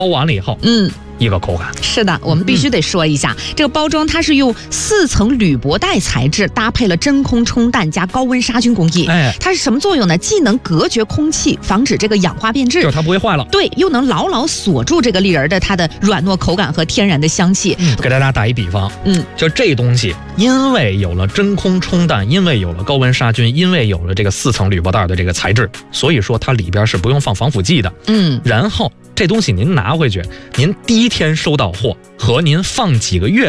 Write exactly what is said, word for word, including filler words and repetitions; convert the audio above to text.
包完了以后， 嗯。 一个口感。 是的，我们必须得说一下，嗯、这个包装它是用四层铝箔袋材质，搭配了真空冲淡加高温杀菌工艺。哎，它是什么作用呢？既能隔绝空气，防止这个氧化变质， 就是它不会坏了。 对，又能牢牢锁住这个栗仁的它的软糯口感和天然的香气。 嗯，给大家打一比方，嗯，就这东西，因为有了真空冲淡，因为有了高温杀菌，因为有了这个四层铝箔袋的这个材质，所以说它里边是不用放防腐剂的。嗯，然后这东西您拿回去，您第一天收到货和您放几个月